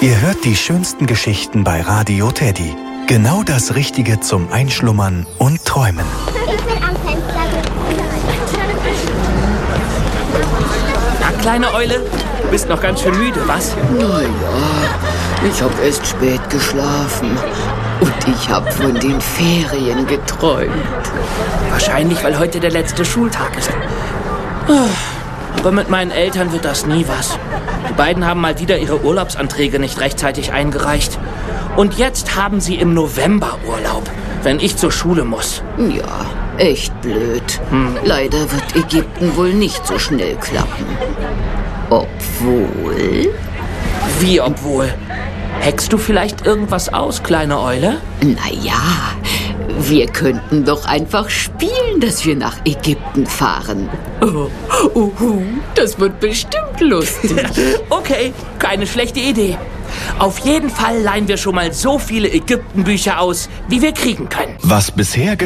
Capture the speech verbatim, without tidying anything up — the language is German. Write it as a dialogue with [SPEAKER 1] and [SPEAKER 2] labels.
[SPEAKER 1] Ihr hört die schönsten Geschichten bei Radio Teddy. Genau das Richtige zum Einschlummern und Träumen.
[SPEAKER 2] Ich bin am Fenster.
[SPEAKER 3] Na, kleine Eule, du bist noch ganz schön müde, was?
[SPEAKER 4] Naja, ich habe erst spät geschlafen. Und ich habe von den Ferien geträumt.
[SPEAKER 3] Wahrscheinlich, weil heute der letzte Schultag ist. Aber mit meinen Eltern wird das nie was. Die beiden haben mal wieder ihre Urlaubsanträge nicht rechtzeitig eingereicht. Und jetzt haben sie im November Urlaub, wenn ich zur Schule muss.
[SPEAKER 4] Ja, echt blöd. Hm. Leider wird Ägypten wohl nicht so schnell klappen. Obwohl...
[SPEAKER 3] Wie obwohl? Hackst du vielleicht irgendwas aus, kleine Eule?
[SPEAKER 4] Naja, wir könnten doch einfach spielen, dass wir nach Ägypten fahren. Oh, uh, das wird bestimmt lustig.
[SPEAKER 3] Okay, keine schlechte Idee. Auf jeden Fall leihen wir schon mal so viele Ägyptenbücher aus, wie wir kriegen können.
[SPEAKER 1] Was bisher